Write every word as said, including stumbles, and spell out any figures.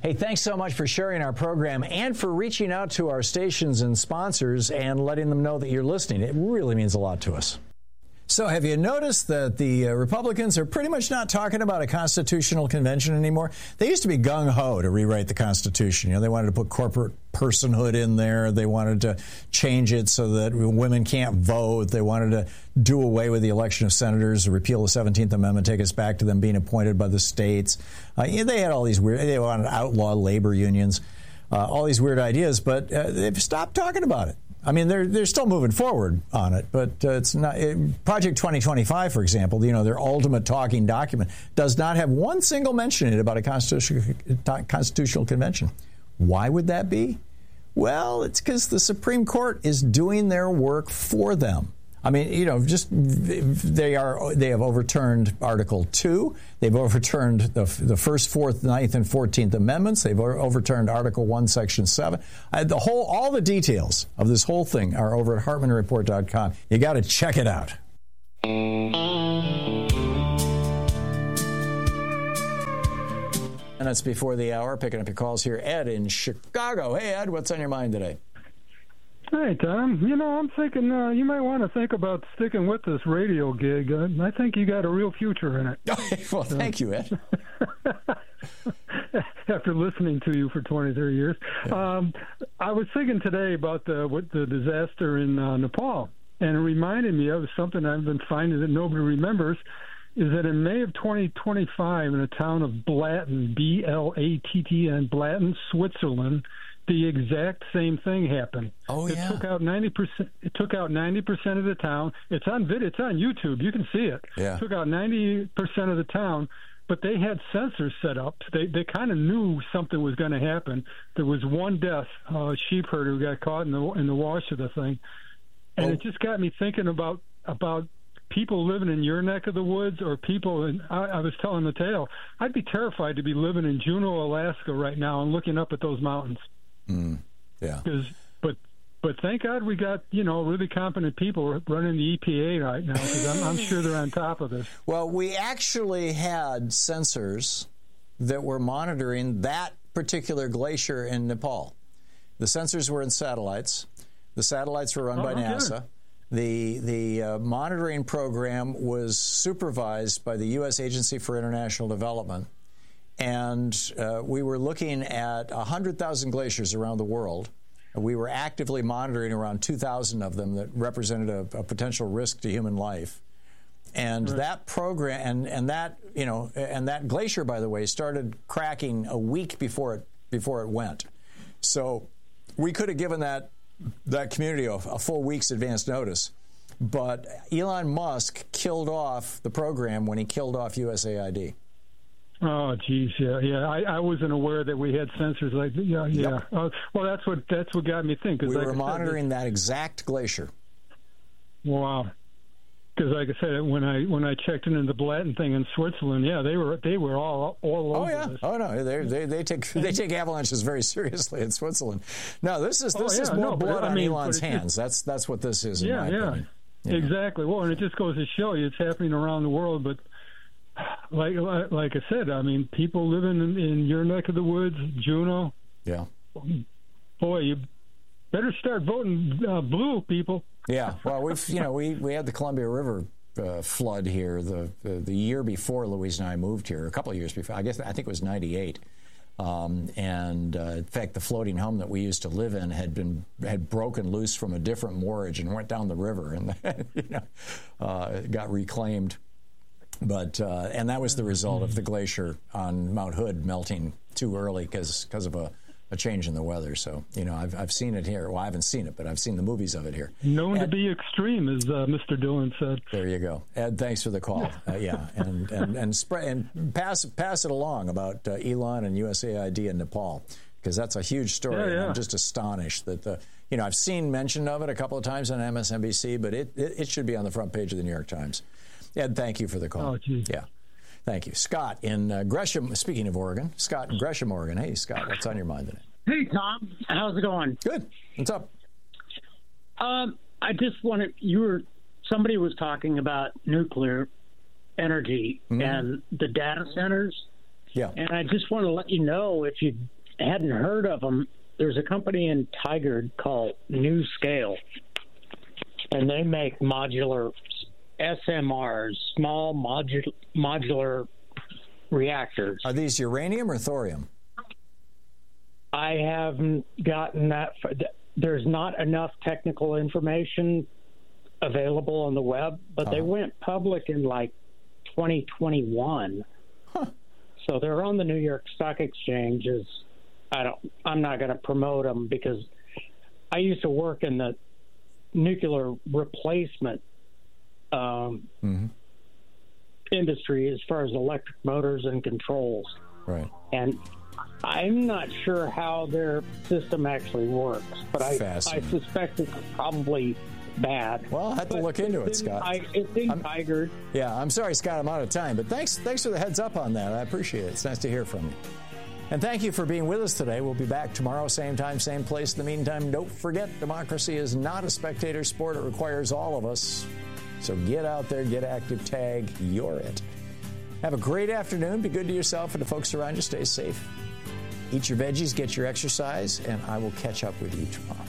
Hey, thanks so much for sharing our program and for reaching out to our stations and sponsors and letting them know that you're listening. It really means a lot to us. So have you noticed that the uh, Republicans are pretty much not talking about a constitutional convention anymore? They used to be gung-ho to rewrite the Constitution. You know, they wanted to put corporate personhood in there. They wanted to change it so that women can't vote. They wanted to do away with the election of senators, repeal the seventeenth Amendment, take us back to them being appointed by the states. Uh, yeah, they had all these weird, they wanted to outlaw labor unions, uh, all these weird ideas, but uh, they've stopped talking about it. I mean, they're they're still moving forward on it, but uh, it's not. It, Project twenty twenty-five, for example, you know, their ultimate talking document does not have one single mention in it about a constitutional constitutional convention. Why would that be? Well, it's because the Supreme Court is doing their work for them. I mean, you know, just they are they have overturned Article two. They've overturned the the first, fourth, ninth, and fourteenth Amendments. They've overturned Article one, Section seven. Uh, the whole, all the details of this whole thing are over at Hartmann Report dot com. You got to check it out. And it's before the hour. Picking up your calls here, Ed in Chicago. Hey, Ed, what's on your mind today? Hey, Tom. You know, I'm thinking uh, you might want to think about sticking with this radio gig. Uh, I think you got a real future in it. Well, thank you, Ed. After listening to you for twenty, thirty years. Yeah. Um, I was thinking today about the, what, the disaster in uh, Nepal, and it reminded me of something I've been finding that nobody remembers, is that in May of twenty twenty-five in the town of Blatten, B L A T T N, Blatten, Switzerland, the exact same thing happened. Oh yeah. It took out ninety percent. It took out ninety percent of the town. It's on vid. It's on YouTube. You can see it. Yeah. It took out ninety percent of the town, but they had sensors set up. They they kind of knew something was going to happen. There was one death, uh, a sheep herder who got caught in the in the wash of the thing, and oh. It just got me thinking about about people living in your neck of the woods, or people. In, I, I was telling the tale. I'd be terrified to be living in Juneau, Alaska, right now, and looking up at those mountains. Mm, yeah. Because, but, but thank God we got, you know, really competent people running the E P A right now, because I'm, I'm sure they're on top of this. Well, we actually had sensors that were monitoring that particular glacier in Nepal. The sensors were in satellites. The satellites were run oh, by NASA. Good. The the uh, monitoring program was supervised by the U S Agency for International Development. And uh, we were looking at one hundred thousand glaciers around the world. We were actively monitoring around two thousand of them that represented a, a potential risk to human life. And right. that program, and, and that, you know, and that glacier, by the way, started cracking a week before it before it went. So we could have given that that community a, a full week's advance notice. But Elon Musk killed off the program when he killed off U S A I D. Oh, geez, yeah, yeah. I, I wasn't aware that we had sensors like that. Yeah, yeah. Yep. Uh, well, that's what that's what got me thinking. We like were said, monitoring that exact glacier. Wow. Because, like I said, when I when I checked into the Blatten thing in Switzerland, yeah, they were they were all all over. Oh yeah. This. Oh no, they they they take they take avalanches very seriously in Switzerland. No, this is this oh, yeah, is more no, blood I on mean, Elon's it, hands. That's that's what this is. In yeah, my yeah, opinion. You exactly. know. Well, and it just goes to show you it's happening around the world, but. Like like I said, I mean, people living in, in your neck of the woods, Juneau. Yeah. Boy, you better start voting uh, blue, people. Yeah. Well, we've you know we, we had the Columbia River uh, flood here the, the the year before Louise and I moved here, a couple of years before. I guess I think it was ninety-eight. Um, and uh, in fact, the floating home that we used to live in had been had broken loose from a different moorage and went down the river, and you know uh, got reclaimed. But uh, and that was the result of the glacier on Mount Hood melting too early because because of a, a change in the weather. So you know I've I've seen it here. Well, I haven't seen it, but I've seen the movies of it here. Known Ed, to be extreme, as uh, Mister Dillon said. There you go, Ed. Thanks for the call. Uh, yeah, and and and spread and pass pass it along about uh, Elon and U S A I D in Nepal, because that's a huge story. Yeah, yeah. And I'm just astonished that the you know I've seen mention of it a couple of times on M S N B C, but it it, it should be on the front page of the New York Times. Ed, thank you for the call. Oh, geez. Yeah. Thank you. Scott in uh, Gresham, speaking of Oregon, Scott in Gresham, Oregon. Hey, Scott, what's on your mind today? Hey, Tom. How's it going? Good. What's up? Um, I just wanted, you were, somebody was talking about nuclear energy mm-hmm. and the data centers. Yeah. And I just want to let you know, if you hadn't heard of them, there's a company in Tigard called New Scale, and they make modular S M Rs, small modu- modular reactors. Are these uranium or thorium? I haven't gotten that. For, there's not enough technical information available on the web, but uh-huh. they went public in like twenty twenty-one. Huh. So they're on the New York Stock Exchange. As I don't, I'm not going to promote them because I used to work in the nuclear replacement um, mm-hmm. industry as far as electric motors and controls. Right. And I'm not sure how their system actually works, but I, I suspect it's probably bad. Well, I'll have to but look into it, in, Scott. I, it's in Tigard. Yeah, I'm sorry, Scott, I'm out of time, but thanks, thanks for the heads up on that. I appreciate it. It's nice to hear from you. And thank you for being with us today. We'll be back tomorrow, same time, same place. In the meantime, don't forget, democracy is not a spectator sport. It requires all of us. So get out there, get active, tag, you're it. Have a great afternoon. Be good to yourself and the folks around you. Stay safe. Eat your veggies, get your exercise, and I will catch up with you tomorrow.